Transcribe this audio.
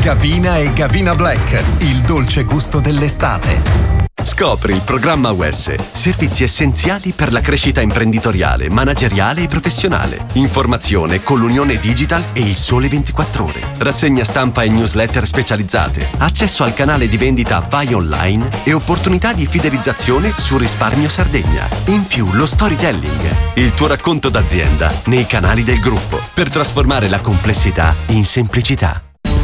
Gavina e Gavina Black, il dolce gusto dell'estate. Scopri il programma UES, servizi essenziali per la crescita imprenditoriale, manageriale e professionale. Informazione con l'Unione Digital e il Sole 24 Ore. Rassegna stampa e newsletter specializzate, accesso al canale di vendita Vai Online e opportunità di fidelizzazione su Risparmio Sardegna. In più lo storytelling, il tuo racconto d'azienda nei canali del gruppo, per trasformare la complessità in semplicità.